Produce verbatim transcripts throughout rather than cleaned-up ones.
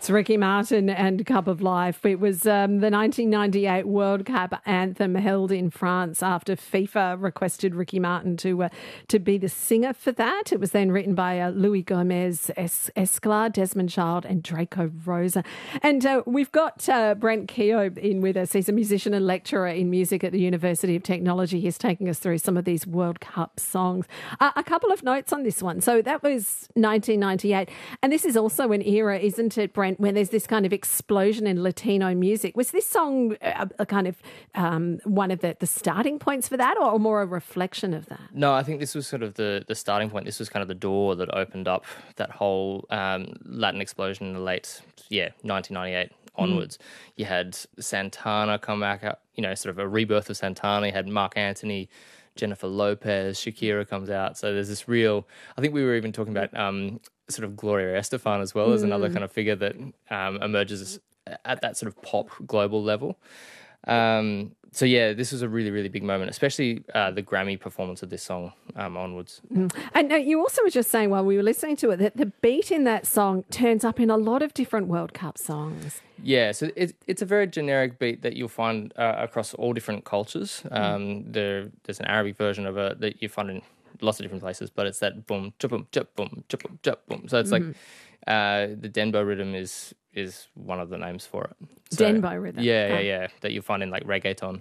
It's Ricky Martin and Cup of Life. It was um, the nineteen ninety-eight World Cup anthem held in France after FIFA requested Ricky Martin to uh, to be the singer for that. It was then written by uh, Louis Gomez es- Esclar, Desmond Child and Draco Rosa. And uh, we've got uh, Brent Keogh in with us. He's a musician and lecturer in music at the University of Technology. He's taking us through some of these World Cup songs. Uh, a couple of notes on this one. So that was nineteen ninety-eight. And this is also an era, isn't it, Brent, when there's this kind of explosion in Latino music. Was this song a, a kind of um, one of the, the starting points for that, or more a reflection of that? No, I think this was sort of the, the starting point. This was kind of the door that opened up that whole um, Latin explosion in the late, yeah, nineteen ninety-eight onwards. Mm. You had Santana come back up, you know, sort of a rebirth of Santana. You had Marc Anthony, Jennifer Lopez, Shakira comes out. So there's this real, I think we were even talking about um, sort of Gloria Estefan as well as mm. another kind of figure that um, emerges at that sort of pop global level. Um, so yeah, this was a really, really big moment, especially uh, the Grammy performance of this song um, onwards. Mm. And uh, you also were just saying while we were listening to it that the beat in that song turns up in a lot of different World Cup songs. Yeah, so it, it's a very generic beat that you'll find uh, across all different cultures. Um, mm. there, there's an Arabic version of it that you find in lots of different places, but it's that boom, chup boom, chup boom, chup boom, chup boom. So it's mm-hmm. like uh, the Dembow rhythm is is one of the names for it. So, Dembow rhythm? Yeah, yeah, yeah, that you'll find in like reggaeton.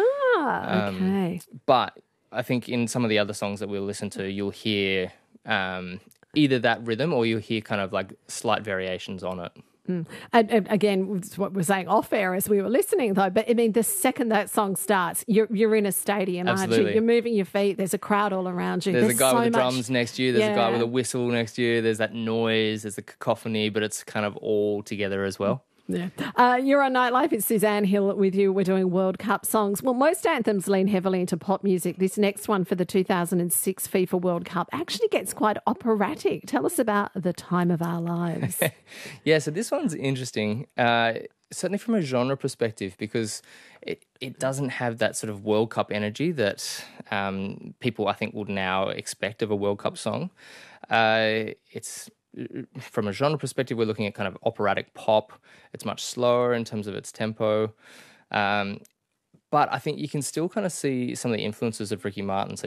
Ah, okay. Um, but I think in some of the other songs that we'll listen to, you'll hear um, either that rhythm or you'll hear kind of like slight variations on it. Mm. And, and again, it's what we're saying off air as we were listening, though. But I mean, the second that song starts, you're you're in a stadium, Absolutely. aren't you? You're moving your feet. There's a crowd all around you. There's, there's a guy so with the much... drums next to you. There's yeah. a guy with a whistle next to you. There's that noise. There's the cacophony, but it's kind of all together as well. Yeah. Uh, you're on Nightlife. It's Suzanne Hill with you. We're doing World Cup songs. Well, most anthems lean heavily into pop music. This next one for the two thousand six FIFA World Cup actually gets quite operatic. Tell us about The Time of Our Lives. Yeah, so this one's interesting, uh, certainly from a genre perspective, because it, it doesn't have that sort of World Cup energy that um, people, I think, would now expect of a World Cup song. Uh, it's... From a genre perspective, we're looking at kind of operatic pop. It's much slower in terms of its tempo. Um, but I think you can still kind of see some of the influences of Ricky Martin. So